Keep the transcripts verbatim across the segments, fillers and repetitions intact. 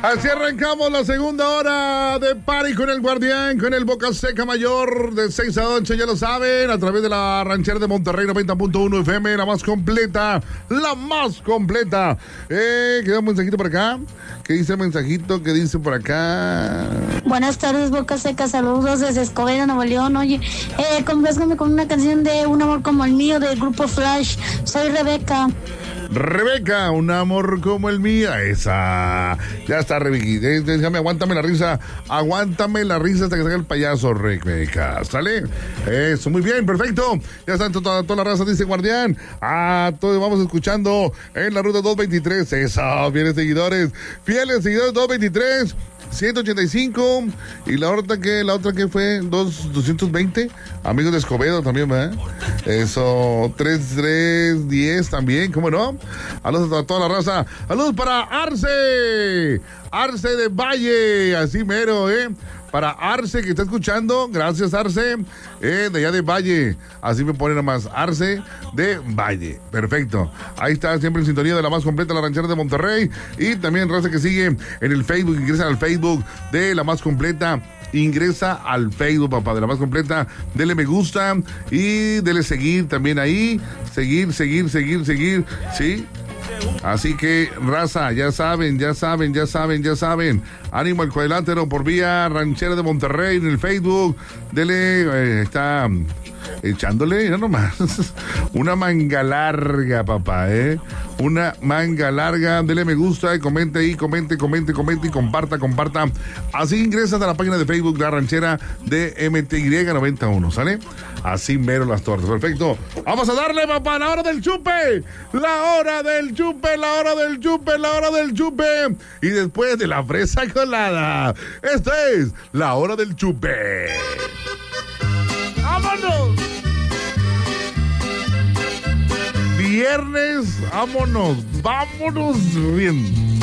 Así arrancamos la segunda hora de Party con el Guardián, con el Boca Seca Mayor de seis a ocho, ya lo saben, a través de la ranchera de Monterrey noventa punto uno F M, la más completa, la más completa. Eh, queda un mensajito por acá. ¿Qué dice el mensajito? ¿Qué dice por acá? Buenas tardes, Boca Seca, saludos desde Escobedo, Nuevo León. Oye, eh, complázcame con una canción de Un amor como el mío del grupo Flash. Soy Rebeca. Rebeca, un amor como el mío, esa. Ya está, Rebeca. Déjame, aguántame la risa. Aguántame la risa hasta que salga el payaso, Rebeca. ¿Sale? Eso, muy bien, perfecto. Ya está toda, toda la raza, dice Guardián. Ah, todos vamos escuchando en la ruta doscientos veintitrés. Eso, fieles seguidores. Fieles seguidores doscientos veintitrés. ciento ochenta y cinco. Y la otra que, la otra que fue doscientos veinte. Amigos de Escobedo también, ¿verdad? Eso, treinta y tres diez también, ¿cómo no? Saludos a toda la raza. Saludos para Arce. Arce de Valle, así mero, ¿eh? Para Arce que está escuchando, gracias Arce, eh, de allá de Valle, así me ponen nomás, Arce de Valle, perfecto, ahí está siempre en sintonía de la más completa, la ranchera de Monterrey, y también raza que sigue en el Facebook, ingresa al Facebook de la más completa, ingresa al Facebook, papá, de la más completa, dele me gusta, y dele seguir también ahí, seguir, seguir, seguir, seguir, ¿sí? Así que, raza, ya saben, ya saben, ya saben, ya saben. Ánimo al cuadrilátero por vía ranchera de Monterrey en el Facebook. Dele, eh, está echándole, ya nomás. Una manga larga, papá, ¿eh? Una manga larga. Dele me gusta y comente ahí, comente, comente, comente y comparta, comparta. Así ingresas a la página de Facebook, la ranchera de M T Y noventa y uno, ¿sale? Así mero las tortas, perfecto. Vamos a darle, papá, la hora del chupe. La hora del chupe, la hora del chupe, la hora del chupe. Y después de la fresa colada. Esta es la hora del chupe. ¡Vámonos! Viernes, vámonos, vámonos bien.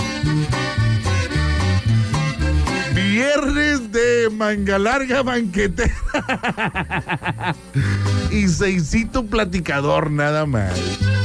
Viernes de manga larga banquetera y seisito platicador nada más.